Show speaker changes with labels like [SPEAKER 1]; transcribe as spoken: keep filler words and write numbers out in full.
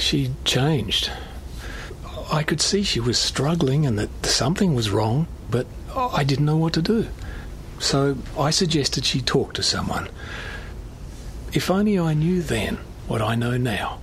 [SPEAKER 1] she'd changed. I could see she was struggling and that something was wrong, but I didn't know what to do. So I suggested she talk to someone. If only I knew then what I know now.